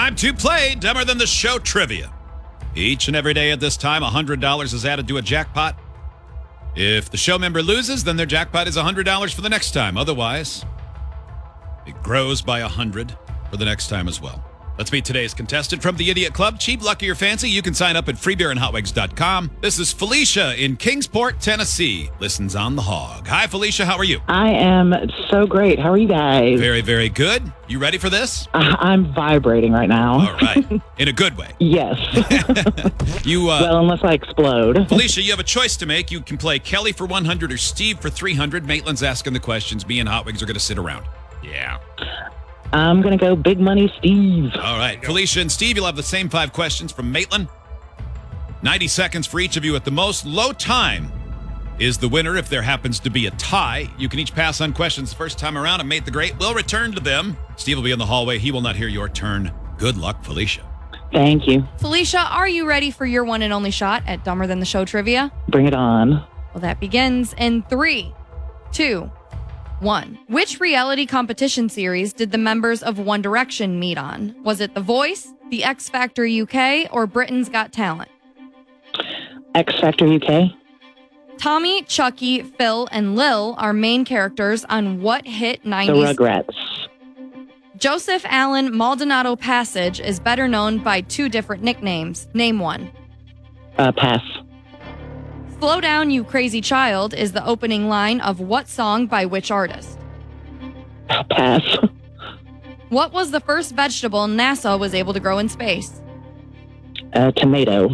Time to play Dumber Than the Show trivia. Each and every day at this time, $100 is added to a jackpot. If the show member loses, then their jackpot is $100 for the next time. Otherwise, it grows by 100 for the next time as well. Let's meet today's contestant from the Idiot Club. Cheap, lucky, or fancy, you can sign up at freebeerandhotwigs.com. This is Felicia in Kingsport, Tennessee. Listens on the Hog. Hi, Felicia. How are you? I am so great. How are you guys? Very, very good. You ready for this? I'm vibrating right now. All right. In a good way. Yes. Well, unless I explode. Felicia, you have a choice to make. You can play Kelly for 100 or Steve for 300. Maitland's asking the questions. Me and Hotwigs are going to sit around. Yeah. I'm going to go Big Money Steve. All right. Felicia and Steve, you'll have the same 5 questions from Maitland. 90 seconds for each of you at the most. Low time is the winner if there happens to be a tie. You can each pass on questions the first time around, and Mate the Great will return to them. Steve will be in the hallway. He will not hear your turn. Good luck, Felicia. Thank you. Felicia, are you ready for your one and only shot at Dumber Than the Show trivia? Bring it on. Well, that begins in 3, 2, 1. Which reality competition series did the members of One Direction meet on? Was it The Voice, The X Factor UK, or Britain's Got Talent? X Factor UK. Tommy, Chucky, Phil, and Lil are main characters on what hit 90s? The Rugrats. Joseph Allen Maldonado Passage is better known by 2 different nicknames. Name one. Pass. Slow Down, You Crazy Child is the opening line of what song by which artist? Pass. What was the first vegetable NASA was able to grow in space? Tomato.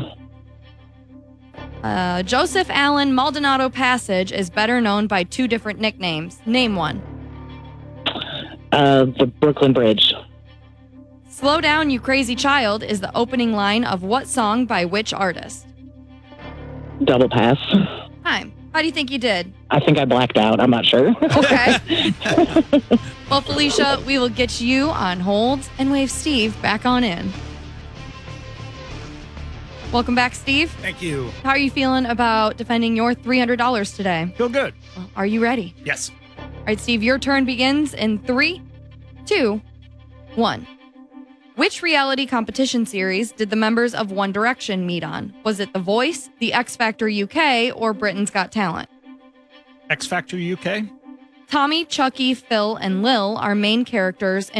Joseph Allen Maldonado Passage is better known by 2 different nicknames. Name one. The Brooklyn Bridge. Slow Down, You Crazy Child is the opening line of what song by which artist? Double pass. Time. How do you think you did? I think I blacked out. I'm not sure. Okay. Well, Felicia, we will get you on hold and wave Steve back on in. Welcome back, Steve. Thank you. How are you feeling about defending your $300 today? Feel good. Well, are you ready? Yes. All right, Steve, your turn begins in 3, 2, 1. Which reality competition series did the members of One Direction meet on? Was it The Voice, The X Factor UK, or Britain's Got Talent? X Factor UK. Tommy, Chucky, Phil, and Lil are main characters